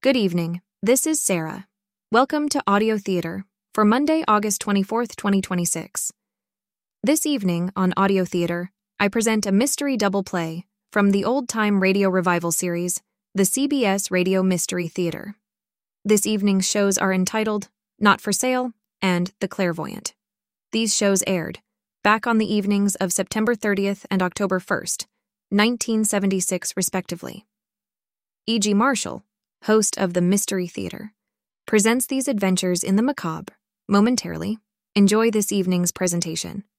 Good evening. This is Sarah. Welcome to Audio Theater for Monday, August 24th, 2026. This evening on Audio Theater, I present a mystery double play from the old-time radio revival series, the CBS Radio Mystery Theater. This evening's shows are entitled Not for Sale and The Clairvoyant. These shows aired back on the evenings of September 30th and October 1st, 1976 respectively. E.G. Marshall, host of the Mystery Theater, presents these adventures in the macabre momentarily. Enjoy this evening's presentation.